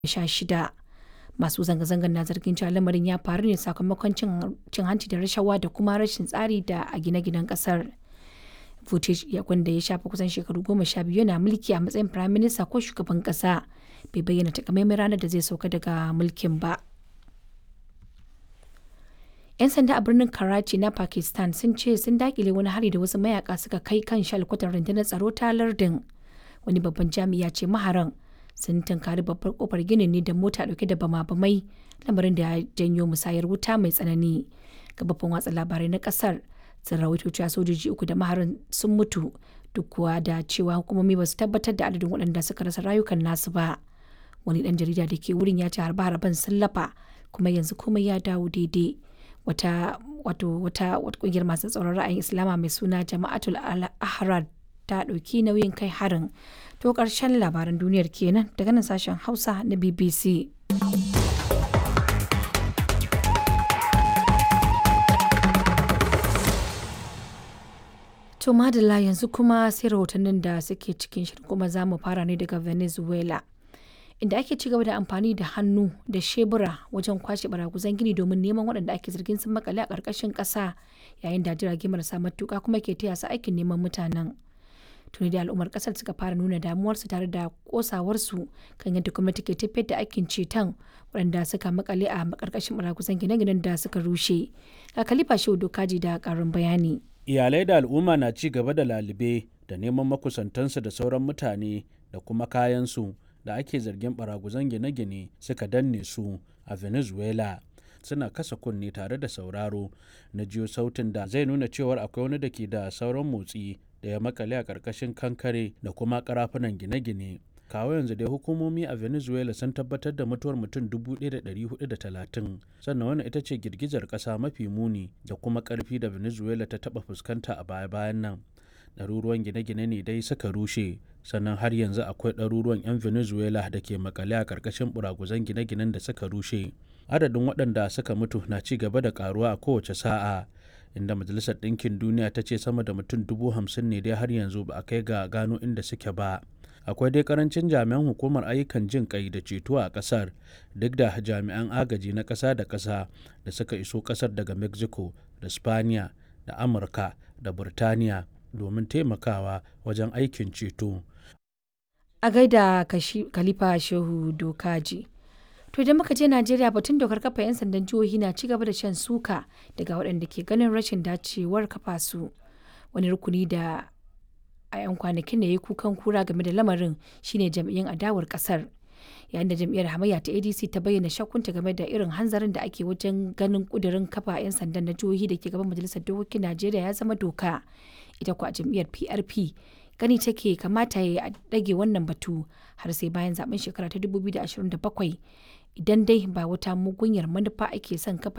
2016. Masu zanga-zangar na zargin cewa lamarin ya faru ne sakamakon cin hanci da rashawa da kuma rashin tsari a gine-ginen kasar. Vučić, wanda ya shafe kusan shekaru 12 yana mulki a matsayin firayim minista ko shugaban kasa, bai bayyana takamaiman ranar da zai sauka daga mulkin ba. 'Yan sanda a birnin Karachi na Pakistan sun ce sun dakile wani hari da wasu mayaka suka kai kan shalkwatar rundunar tsaro ta lardin. Wani babban jami'i ya ce maharan sun tunkari babbar kofar ginin ne da mota dauke da bama-bamai, lamarin da ya janyo musayar wuta mai tsanani. Gababbin watsa labarai na kasar sun rawaito cewa sojoji 3 da maharan sun mutu, duk kuwa da cewa hukumomi ba su tabbatar da adadin waɗanda suka rasa rayukan nasu ba. Wani ɗan jarida da ke wurin ya ce harbe-harben sun lafa kuma yanzu komai ya dawo daidai. Wata kungiyar masu tsaron ra'ayin Islama mai suna Jama'atul Al-Ahrar ta ɗauki nauyin kai harin. To ƙarshen labaran duniyar kenan daga nan sashen Hausa na BBC. To madalla yanzu kuma sai rahotannin da suke cikin shirin, kuma za mu fara ne daga Venezuela, inda ake ci gaba da amfani da hannu da shebura wajen kwashe baraguzan gini domin neman waɗanda ake zargin sun makale a ƙarƙashin ƙasa, yayin da jirage marasa matuƙa kuma ke taya su aikin neman mutanen. Tuni da al'ummar ƙasar suka fara nuna damuwarsu tare da ƙosawarsu kan yadda gwamnati ke tafiyar da aikin ceton waɗanda suka makale a ƙarƙashin baraguzan gine-ginen da suka rushe. Ga Khalifa Shehu Dokaji da ƙarin bayani. Iyalai da al'umma na ci gaba da lalube da neman makusantansu da sauran mutane da kuma kayansu da ake zargin baraguzan gine-gine suka danne su a Venezuela. Suna kasa kunne tare da sauraro na jiyo sautin da zai nuna cewar akwai wani da ke da sauran motsi da ya makale a ƙarƙashin kankare da kuma ƙarafunan gine-gine. Kawo yanzu dai hukumomi a Venezuela sun tabbatar da mutuwar mutum 1,430, sannan wannan ita ce girgizar ƙasa mafi muni da kuma ƙarfi da Venezuela ta taɓa fuskanta a baya-bayan nan. Ɗaruruwan gine-gine ne dai suka rushe, sannan har yanzu akwai ɗaruruwan 'yan Venezuela da ke makale a ƙarƙashin buraguzan gine-ginen da suka rushe. Adadin waɗanda suka mutu na ci gaba da ƙaruwa a kowace sa'a, inda Majalisar Ɗinkin Duniya ta ce sama da mutum 50,000 ne dai har yanzu ba a kai ga gano inda suke ba. Akwai dai karancin jami'an hukumar ayyukan jin kai da ceto a ƙasar, duk da jami'an agaji na ƙasa da ƙasa da suka iso ƙasar daga Mexico da Spaniya da Amurka da Burtaniya domin taimakawa wajen aikin ceto. A gaida Khalifa Shehu Dokaji. To idan muka je Najeriya, batun dokar kafa 'yan sandan jihohi na ci gaba da shan suka daga waɗanda ke ganin rashin dacewar kafa su. Wani rukuni da a 'yan kwanakin da ya yi kukan kura game da lamarin shine jam'iyyun adawar kasar, yayin da jam'iyyar hamayya ta ADC ta bayyana shakkunta game da irin hanzarin da ake wajen ganin kudirin kafa 'yan sandan na jihohi da ke gaban majalisar dokokin Najeriya ya zama doka. Ita kuwa jam'iyyar PRP gani take kamata ya dage wannan batu har sai bayan zaben shekara ta 2027, idan dai ba wata mugunyar manufa ake son kafa